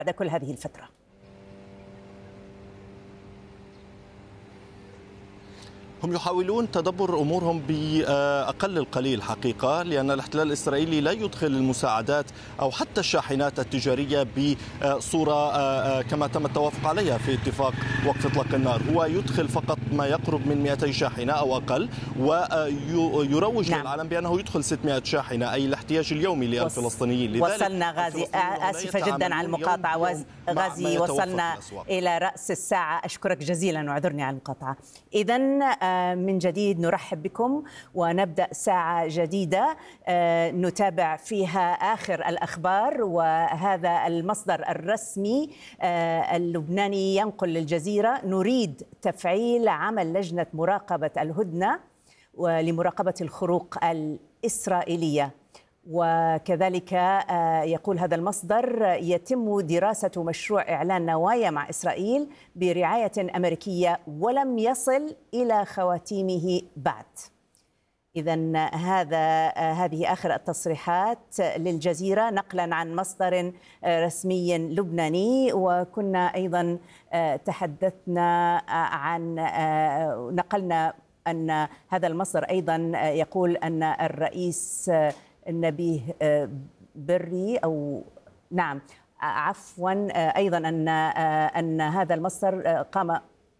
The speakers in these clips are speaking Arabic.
بعد كل هذه الفترة؟ هم يحاولون تدبر أمورهم بأقل القليل حقيقة، لأن الاحتلال الإسرائيلي لا يدخل المساعدات أو حتى الشاحنات التجارية بصورة كما تم التوافق عليها في اتفاق وقف إطلاق النار. هو يدخل فقط ما يقرب من 200 شاحنة أو أقل، ويروج للعالم بأنه يدخل 600 شاحنة، أي الاحتياج اليومي للفلسطينيين. وصلنا غازي، آسفة جدا على المقاطعة غازي، وصلنا إلى رأس الساعة. أشكرك جزيلا واعذرني على المقاطعة. إذن من جديد نرحب بكم ونبدأ ساعة جديدة نتابع فيها آخر الأخبار، وهذا المصدر الرسمي اللبناني ينقل للجزيرة: نريد تفعيل عمل لجنة مراقبة الهدنة ولمراقبة الخروق الإسرائيلية. وكذلك يقول هذا المصدر: يتم دراسة مشروع إعلان نوايا مع إسرائيل برعاية أمريكية ولم يصل إلى خواتيمه بعد. إذن هذه آخر التصريحات للجزيرة نقلا عن مصدر رسمي لبناني. وكنا أيضا تحدثنا عن نقلنا أن هذا المصدر أيضا يقول أن الرئيس نبيه بري أو نعم عفوا أيضا أن هذا المصدر قام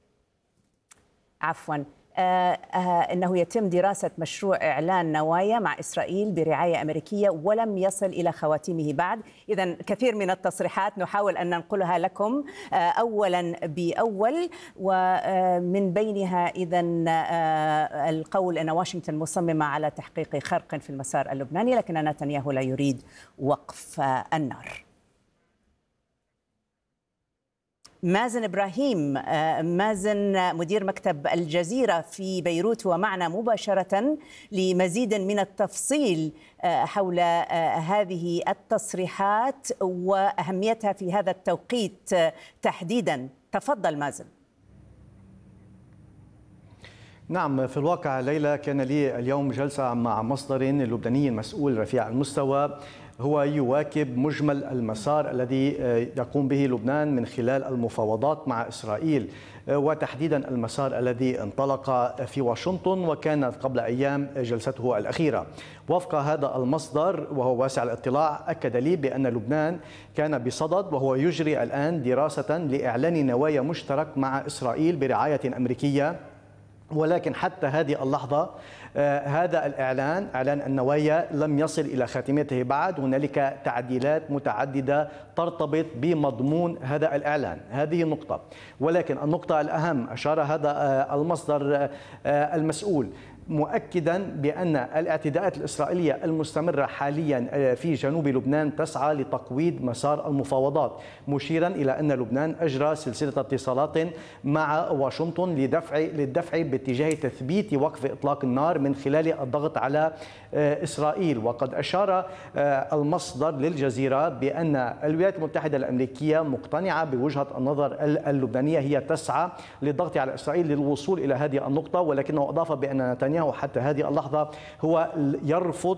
عفوا أنه يتم دراسة مشروع إعلان نوايا مع إسرائيل برعاية أمريكية ولم يصل إلى خواتيمه بعد. إذن كثير من التصريحات نحاول أن ننقلها لكم أولا بأول، ومن بينها إذن القول أن واشنطن مصممة على تحقيق خرق في المسار اللبناني، لكن نتنياهو لا يريد وقف النار. مازن إبراهيم، مازن مدير مكتب الجزيرة في بيروت، ومعنا مباشرة لمزيد من التفصيل حول هذه التصريحات وأهميتها في هذا التوقيت تحديدا. تفضل مازن. نعم، في الواقع ليلى كان لي اليوم جلسة مع مصدر لبناني مسؤول رفيع المستوى، هو يواكب مجمل المسار الذي يقوم به لبنان من خلال المفاوضات مع إسرائيل، وتحديدا المسار الذي انطلق في واشنطن وكانت قبل أيام جلسته الأخيرة. وفق هذا المصدر وهو واسع الاطلاع، أكد لي بأن لبنان كان بصدد وهو يجري الآن دراسة لإعلان نوايا مشترك مع إسرائيل برعاية أمريكية، ولكن حتى هذه اللحظة هذا الإعلان، إعلان النوايا، لم يصل إلى خاتمته بعد. هنالك تعديلات متعددة ترتبط بمضمون هذا الإعلان، هذه النقطة. ولكن النقطة الأهم، أشار هذا المصدر المسؤول مؤكدا بأن الاعتداءات الإسرائيلية المستمرة حاليا في جنوب لبنان تسعى لتقويض مسار المفاوضات، مشيرا إلى أن لبنان أجرى سلسلة اتصالات مع واشنطن للدفع باتجاه تثبيت وقف إطلاق النار من خلال الضغط على إسرائيل. وقد أشار المصدر للجزيرة بأن الولايات المتحدة الأمريكية مقتنعة بوجهة النظر اللبنانية، هي تسعى للضغط على إسرائيل للوصول إلى هذه النقطة، ولكنه أضاف بأن نتنياهو حتى هذه اللحظة هو يرفض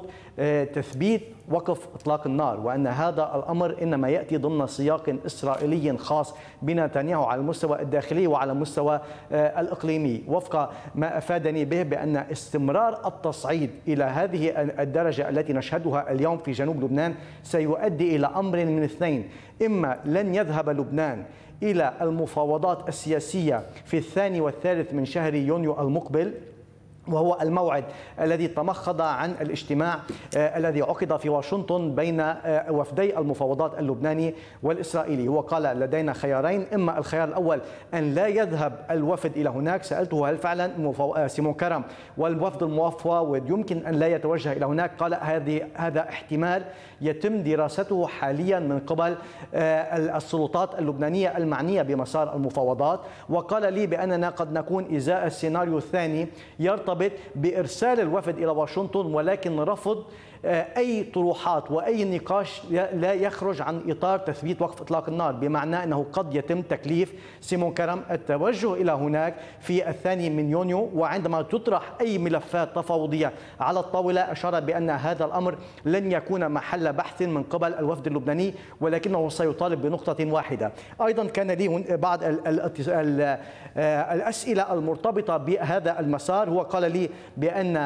تثبيت وقف إطلاق النار، وأن هذا الأمر إنما يأتي ضمن سياق إسرائيلي خاص بنتنياهو على المستوى الداخلي وعلى المستوى الإقليمي. وفق ما أفادني به بأن استمرار التصعيد إلى هذه الدرجة التي نشهدها اليوم في جنوب لبنان سيؤدي إلى أمر من اثنين: إما لن يذهب لبنان إلى المفاوضات السياسية في 2 و3 من شهر يونيو المقبل، وهو الموعد الذي تمخض عن الاجتماع الذي عقد في واشنطن بين وفدي المفاوضات اللبناني والإسرائيلي. هو قال: لدينا خيارين، إما الخيار الأول أن لا يذهب الوفد إلى هناك. سألته: هل فعلا سيمون كرم والوفد المفوض يمكن أن لا يتوجه إلى هناك؟ قال: هذا احتمال يتم دراسته حاليا من قبل السلطات اللبنانية المعنية بمسار المفاوضات. وقال لي بأننا قد نكون إزاء السيناريو الثاني يرتبط بإرسال الوفد إلى واشنطن، ولكن رفض أي طروحات وأي نقاش لا يخرج عن إطار تثبيت وقف إطلاق النار، بمعنى أنه قد يتم تكليف سيمون كرم التوجه إلى هناك في 2 يونيو، وعندما تطرح أي ملفات تفاوضية على الطاولة أشار بأن هذا الأمر لن يكون محل بحث من قبل الوفد اللبناني، ولكنه سيطالب بنقطة واحدة. أيضا كان لي بعض الأسئلة المرتبطة بهذا المسار. هو قال لي بأن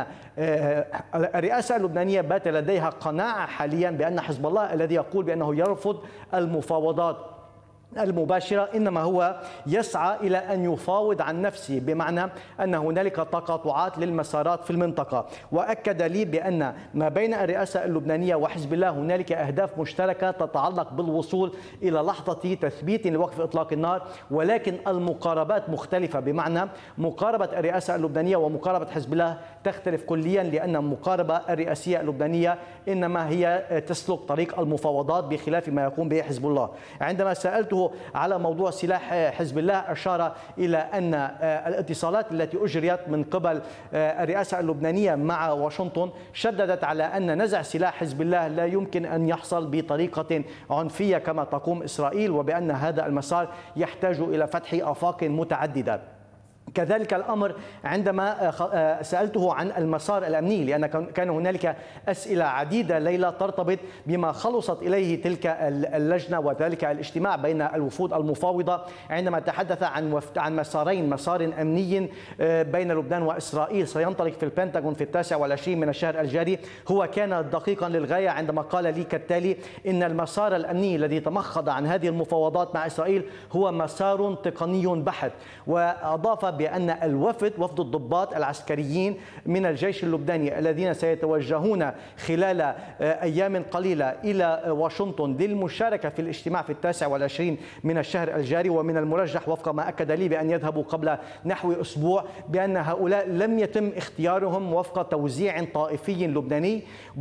الرئاسة اللبنانية بات لديها قناعة حاليا بأن حزب الله الذي يقول بأنه يرفض المفاوضات المباشرة إنما هو يسعى إلى أن يفاوض عن نفسه، بمعنى أن هنالك تقاطعات للمسارات في المنطقة. وأكد لي بأن ما بين الرئاسة اللبنانية وحزب الله هنالك أهداف مشتركة تتعلق بالوصول إلى لحظة تثبيت لوقف إطلاق النار، ولكن المقاربات مختلفة، بمعنى مقاربة الرئاسة اللبنانية ومقاربة حزب الله تختلف كليا، لأن المقاربة الرئاسية اللبنانية إنما هي تسلك طريق المفاوضات بخلاف ما يقوم به حزب الله. عندما سألته على موضوع سلاح حزب الله أشار إلى أن الاتصالات التي أجريت من قبل الرئاسة اللبنانية مع واشنطن شددت على أن نزع سلاح حزب الله لا يمكن أن يحصل بطريقة عنفية كما تقوم إسرائيل، وبأن هذا المسار يحتاج إلى فتح آفاق متعددة. كذلك الأمر عندما سألته عن المسار الأمني، لأن كان هنالك أسئلة عديدة ليلى ترتبط بما خلصت إليه تلك اللجنة وذلك الاجتماع بين الوفود المفاوضة، عندما تحدث عن مسارين، مسار أمني بين لبنان وإسرائيل سينطلق في البنتاغون في 29 من الشهر الجاري. هو كان دقيقا للغاية عندما قال لي كالتالي: إن المسار الأمني الذي تمخض عن هذه المفاوضات مع إسرائيل هو مسار تقني بحت. وأضاف بأن الوفد، وفد الضباط العسكريين من الجيش اللبناني الذين سيتوجهون خلال أيام قليلة إلى واشنطن للمشاركة في الاجتماع في 29 من الشهر الجاري، ومن المرجح وفق ما أكد لي بأن يذهبوا قبل نحو أسبوع، بأن هؤلاء لم يتم اختيارهم وفق توزيع طائفي لبناني،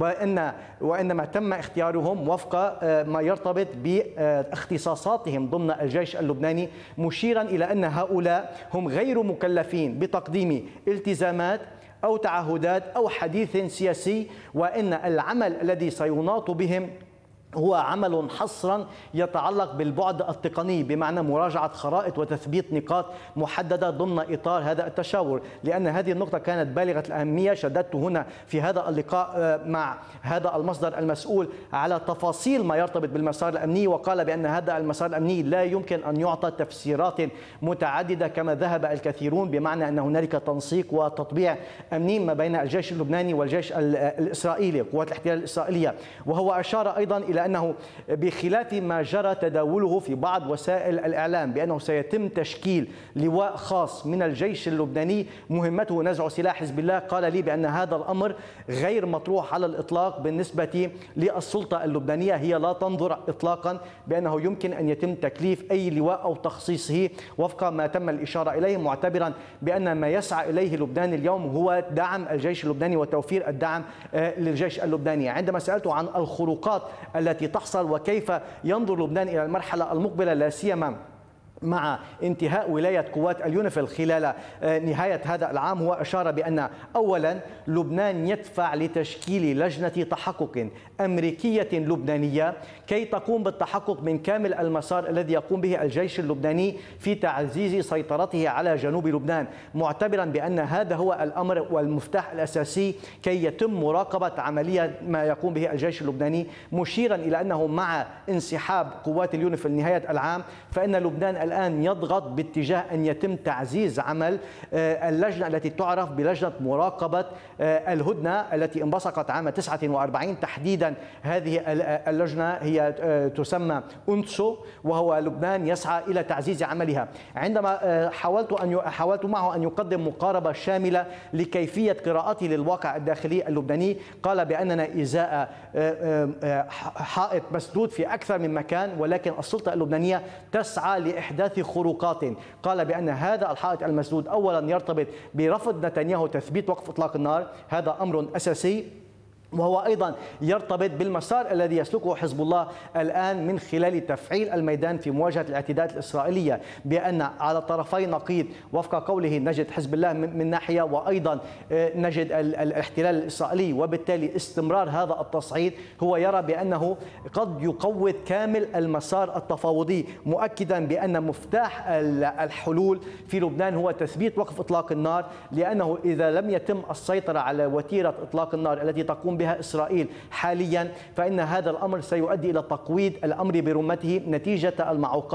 وإنما تم اختيارهم وفق ما يرتبط باختصاصاتهم ضمن الجيش اللبناني، مشيرا إلى أن هؤلاء هم غير مكلفين بتقديم التزامات أو تعهدات أو حديث سياسي، وإن العمل الذي سيناط بهم هو عمل حصرا يتعلق بالبعد التقني، بمعنى مراجعة خرائط وتثبيت نقاط محددة ضمن إطار هذا التشاور. لأن هذه النقطة كانت بالغة الأهمية. شددت هنا في هذا اللقاء مع هذا المصدر المسؤول على تفاصيل ما يرتبط بالمسار الأمني، وقال بأن هذا المسار الأمني لا يمكن أن يعطى تفسيرات متعددة كما ذهب الكثيرون، بمعنى أن هنالك تنسيق وتطبيع أمني ما بين الجيش اللبناني والجيش الإسرائيلي، قوات الاحتلال الإسرائيلية. وهو أشار أيضا إلى أنه بخلاف ما جرى تداوله في بعض وسائل الإعلام بأنه سيتم تشكيل لواء خاص من الجيش اللبناني مهمته نزع سلاح حزب الله، قال لي بأن هذا الأمر غير مطروح على الإطلاق بالنسبة للسلطة اللبنانية. هي لا تنظر إطلاقا بأنه يمكن أن يتم تكليف أي لواء أو تخصيصه وفق ما تم الإشارة إليه، معتبرا بأن ما يسعى إليه لبنان اليوم هو دعم الجيش اللبناني وتوفير الدعم للجيش اللبناني. عندما سألته عن الخروقات التي تحصل وكيف ينظر لبنان إلى المرحلة المقبلة، لا سيما مع انتهاء ولاية قوات اليونيفيل خلال نهاية هذا العام، هو أشار بأن أولا لبنان يدفع لتشكيل لجنة تحقق أمريكية لبنانية كي تقوم بالتحقق من كامل المسار الذي يقوم به الجيش اللبناني في تعزيز سيطرته على جنوب لبنان، معتبرا بأن هذا هو الأمر والمفتاح الأساسي كي يتم مراقبة عملية ما يقوم به الجيش اللبناني، مشيرا إلى أنه مع انسحاب قوات اليونيفيل نهاية العام فإن لبنان الآن يضغط باتجاه أن يتم تعزيز عمل اللجنة التي تعرف بلجنة مراقبة الهدنة التي انبثقت عام 49 تحديدا. هذه اللجنة هي تسمى أنسو، وهو لبنان يسعى إلى تعزيز عملها. عندما حاولت معه أن يقدم مقاربة شاملة لكيفية قراءته للواقع الداخلي اللبناني، قال بأننا إزاء حائط مسدود في أكثر من مكان، ولكن السلطة اللبنانية تسعى لإحداث خروقات. قال بأن هذا الحائط المسدود أولا يرتبط برفض نتنياهو تثبيت وقف إطلاق النار، هذا أمر أساسي. وهو أيضا يرتبط بالمسار الذي يسلكه حزب الله الآن من خلال تفعيل الميدان في مواجهة الاعتداءات الإسرائيلية، بأن على طرفي نقيض وفق قوله نجد حزب الله من ناحية وأيضا نجد الاحتلال الإسرائيلي، وبالتالي استمرار هذا التصعيد هو يرى بأنه قد يقوض كامل المسار التفاوضي، مؤكدا بأن مفتاح الحلول في لبنان هو تثبيت وقف إطلاق النار، لأنه إذا لم يتم السيطرة على وتيرة إطلاق النار التي تقوم بها إسرائيل حاليا، فإن هذا الأمر سيؤدي إلى تقويض الأمر برمته نتيجة المعوقات